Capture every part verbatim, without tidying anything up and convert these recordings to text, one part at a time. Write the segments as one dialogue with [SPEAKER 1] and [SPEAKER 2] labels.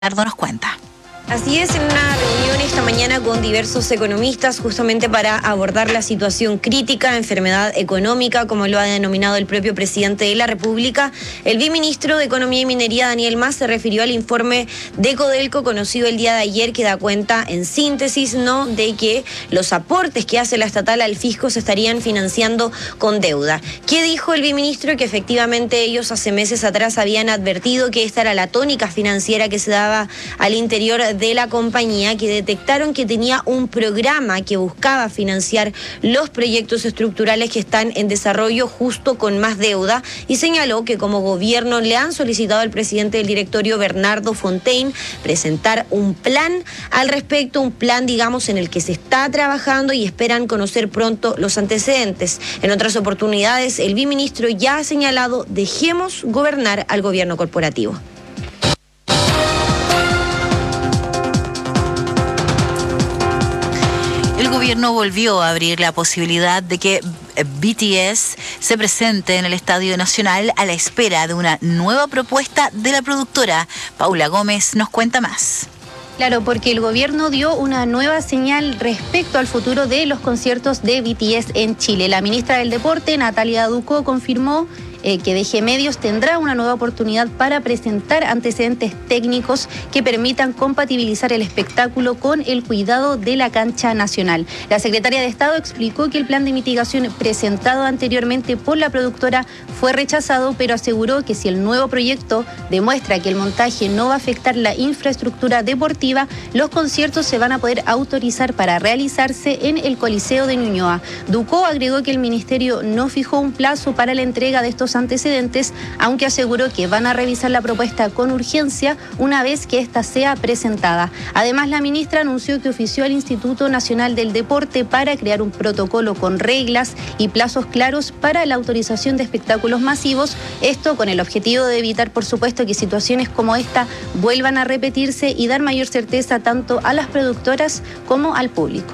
[SPEAKER 1] Nardo nos cuenta.
[SPEAKER 2] Así es, en una reunión esta mañana con diversos economistas justamente para abordar la situación crítica, enfermedad económica, como lo ha denominado el propio presidente de la República, el viceministro de Economía y Minería, Daniel Mas, se refirió al informe de Codelco conocido el día de ayer, que da cuenta en síntesis no de que los aportes que hace la estatal al fisco se estarían financiando con deuda. ¿Qué dijo el viceministro? Que efectivamente ellos hace meses atrás habían advertido que esta era la tónica financiera que se daba al interior de de la compañía, que detectaron que tenía un programa que buscaba financiar los proyectos estructurales que están en desarrollo justo con más deuda, y señaló que como gobierno le han solicitado al presidente del directorio, Bernardo Fontaine, presentar un plan al respecto, un plan digamos en el que se está trabajando y esperan conocer pronto los antecedentes. En otras oportunidades el viceministro ya ha señalado: dejemos gobernar al gobierno corporativo.
[SPEAKER 1] El gobierno volvió a abrir la posibilidad de que B T S se presente en el Estadio Nacional a la espera de una nueva propuesta de la productora. Paula Gómez nos cuenta más.
[SPEAKER 3] Claro, porque el gobierno dio una nueva señal respecto al futuro de los conciertos de B T S en Chile. La ministra del Deporte, Natalia Ducó, confirmó Eh, que D G Medios tendrá una nueva oportunidad para presentar antecedentes técnicos que permitan compatibilizar el espectáculo con el cuidado de la cancha nacional. La secretaria de Estado explicó que el plan de mitigación presentado anteriormente por la productora fue rechazado, pero aseguró que si el nuevo proyecto demuestra que el montaje no va a afectar la infraestructura deportiva, los conciertos se van a poder autorizar para realizarse en el Coliseo de Ñuñoa. Ducó agregó que el ministerio no fijó un plazo para la entrega de estos antecedentes, aunque aseguró que van a revisar la propuesta con urgencia una vez que ésta sea presentada. Además, la ministra anunció que ofició al Instituto Nacional del Deporte para crear un protocolo con reglas y plazos claros para la autorización de espectáculos masivos, esto con el objetivo de evitar, por supuesto, que situaciones como esta vuelvan a repetirse y dar mayor certeza tanto a las productoras como al público.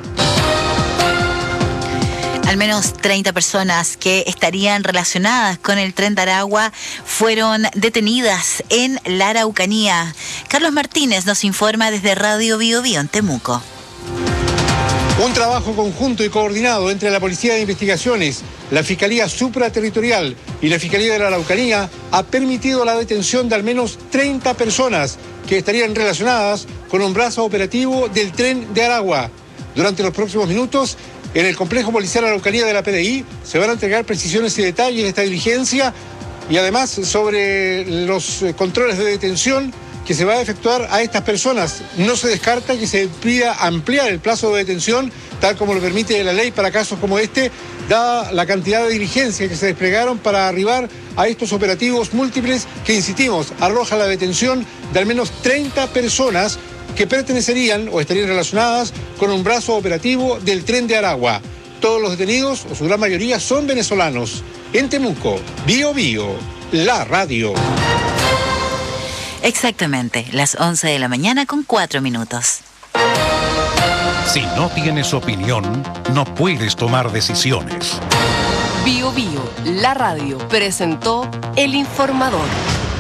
[SPEAKER 1] Al menos treinta personas que estarían relacionadas con el Tren de Aragua fueron detenidas en la Araucanía. Carlos Martínez nos informa desde Radio Bio Bio en Temuco.
[SPEAKER 4] Un trabajo conjunto y coordinado entre la Policía de Investigaciones, la Fiscalía Supraterritorial y la Fiscalía de la Araucanía ha permitido la detención de al menos treinta personas que estarían relacionadas con un brazo operativo del Tren de Aragua. Durante los próximos minutos, en el complejo policial Araucanía de la P D I se van a entregar precisiones y detalles de esta diligencia y además sobre los controles de detención que se va a efectuar a estas personas. No se descarta que se pida ampliar el plazo de detención, tal como lo permite la ley para casos como este, dada la cantidad de diligencias que se desplegaron para arribar a estos operativos múltiples que, insistimos, arroja la detención de al menos treinta personas que pertenecerían o estarían relacionadas con un brazo operativo del Tren de Aragua. Todos los detenidos, o su gran mayoría, son venezolanos. En Temuco, Bio Bio, la radio.
[SPEAKER 1] Exactamente, las once de la mañana con cuatro minutos.
[SPEAKER 5] Si no tienes opinión, no puedes tomar decisiones.
[SPEAKER 6] Bio Bio, la radio, presentó El Informador.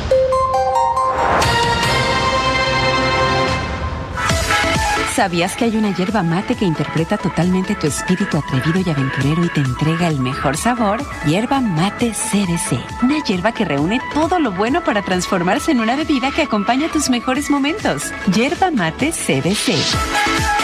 [SPEAKER 7] ¿Sabías que hay una hierba mate que interpreta totalmente tu espíritu atrevido y aventurero y te entrega el mejor sabor? Hierba mate C B C. Una hierba que reúne todo lo bueno para transformarse en una bebida que acompaña tus mejores momentos. Hierba mate C B C.